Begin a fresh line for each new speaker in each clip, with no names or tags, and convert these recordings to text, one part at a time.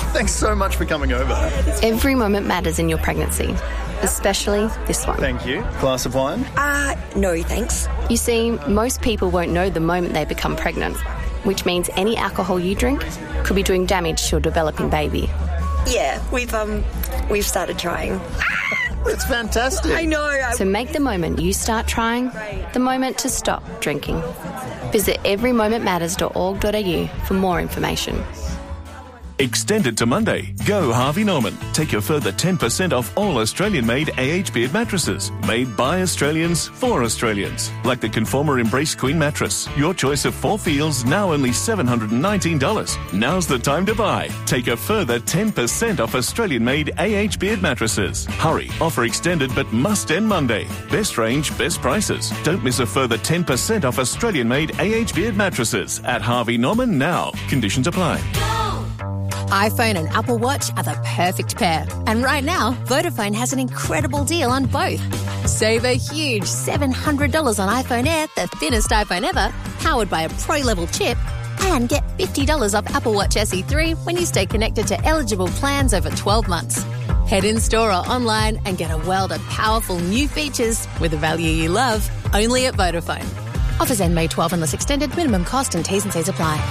Thanks so much for coming over.
Every moment matters in your pregnancy, especially this one.
Thank you. Glass of wine?
No, thanks.
You see, most people won't know the moment they become pregnant, which means any alcohol you drink could be doing damage to your developing baby.
Yeah, we've started trying.
It's fantastic.
I know.
So make the moment you start trying the moment to stop drinking. Visit everymomentmatters.org.au for more information.
Extend it to Monday. Go Harvey Norman. Take a further 10% off all Australian-made AH Beard mattresses. Made by Australians for Australians. Like the Conformer Embrace Queen mattress. Your choice of 4 feels, now only $719. Now's the time to buy. Take a further 10% off Australian-made AH Beard mattresses. Hurry. Offer extended but must end Monday. Best range, best prices. Don't miss a further 10% off Australian-made AH Beard mattresses at Harvey Norman now. Conditions apply.
iPhone and Apple Watch are the perfect pair. And right now, Vodafone has an incredible deal on both. Save a huge $700 on iPhone Air, the thinnest iPhone ever, powered by a pro-level chip, and get $50 off Apple Watch SE 3 when you stay connected to eligible plans over 12 months. Head in store or online and get a world of powerful new features with a value you love, only at Vodafone. Offers end May 12 unless extended. Minimum cost and T's and C's apply.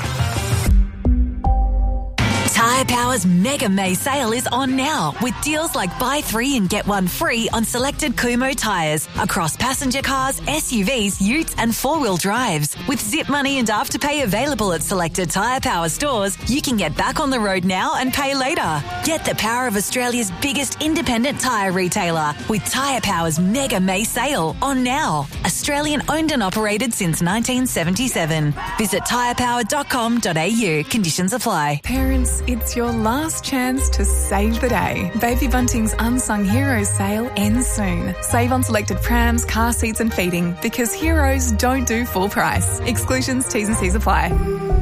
Tyre Power's Mega May sale is on now with deals like buy 3 and get 1 free on selected Kumho tyres across passenger cars, SUVs, utes and 4-wheel drives. With Zip Money and Afterpay available at selected Tyre Power stores, you can get back on the road now and pay later. Get the power of Australia's biggest independent tyre retailer with Tyre Power's Mega May sale on now. Australian owned and operated since 1977. Visit tyrepower.com.au. Conditions apply.
Parents, it's your last chance to save the day. Baby Bunting's Unsung Heroes sale ends soon. Save on selected prams, car seats and feeding because heroes don't do full price. Exclusions, T's and C's apply.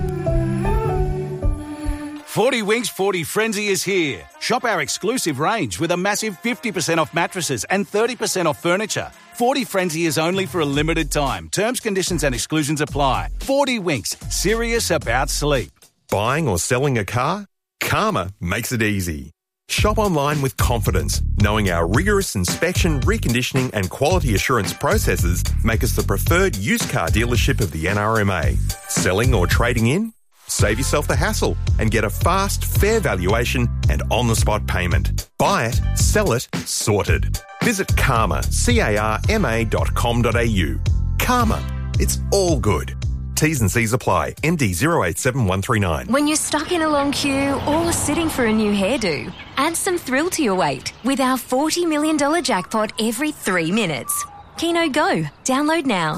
40 Winks 40 Frenzy is here. Shop our exclusive range with a massive 50% off mattresses and 30% off furniture. 40 Frenzy is only for a limited time. Terms, conditions and exclusions apply. 40 Winks, serious about sleep.
Buying or selling a car? Karma makes it easy. Shop online with confidence, knowing our rigorous inspection, reconditioning and quality assurance processes make us the preferred used car dealership of the NRMA. Selling or trading in? Save yourself the hassle and get a fast, fair valuation and on-the-spot payment. Buy it, sell it, sorted. Visit Karma, CARMA.com.au. Karma, it's all good. T's and C's apply. ND 087139.
When you're stuck in a long queue or sitting for a new hairdo, add some thrill to your wait with our $40 million jackpot every 3 minutes. Keno Go. Download now.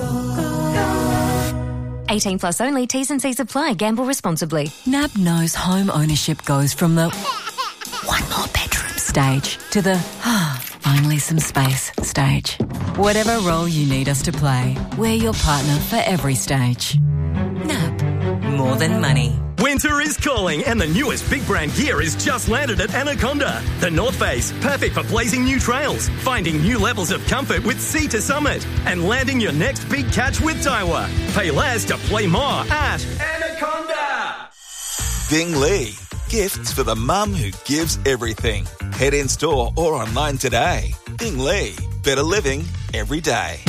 18 plus only. T's and C's apply. Gamble responsibly.
NAB knows home ownership goes from the one more bedroom stage to the finally some space stage. Whatever role you need us to play, we're your partner for every stage. NAB. More than money.
Winter is calling and the newest big brand gear is just landed at Anaconda. The North Face, perfect for blazing new trails, finding new levels of comfort with Sea to Summit, and landing your next big catch with Daiwa. Pay less to play more at Anaconda.
Bing Lee. Gifts for the mum who gives everything. Head in store or online today. Bing Lee. Better living every day.